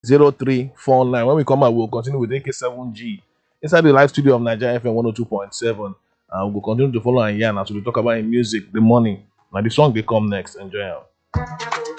0349. When we come out, we'll continue with AK7G inside the live studio of Nigeria FM 102.7. We'll continue to follow and yarn as we talk about music, the money. Now the song they come next. Enjoy.